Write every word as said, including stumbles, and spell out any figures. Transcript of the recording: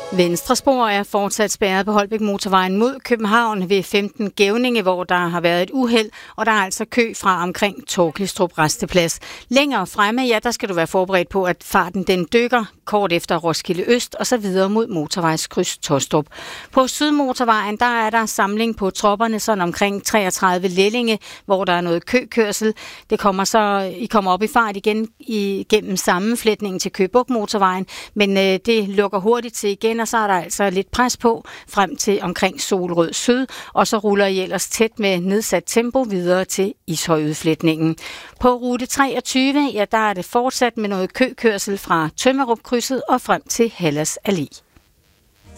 Venstre spor er fortsat spærret på Holbæk Motorvejen mod København ved femten Gævninge, hvor der har været et uheld, og der er altså kø fra omkring Torkilstrup Rasteplads. Længere fremme, ja, der skal du være forberedt på, at farten den dykker kort efter Roskilde Øst og så videre mod motorvejskryds Tostrup. På Sydmotorvejen, der er der samling på tropperne sådan omkring treogtredive Lellinge, hvor der er noget køkørsel. Det kommer så, I kommer op i fart igen igennem sammenflætningen til Køge Bugt Motorvejen, men øh, det lukker hurtigt til igen, og så er der altså lidt pres på frem til omkring Solrød Syd, og så ruller I ellers tæt med nedsat tempo videre til Ishøjudflætningen. På rute treogtyve, ja, der er det fortsat med noget køkørsel fra Tømmerup-krydset og frem til Hallas Allé.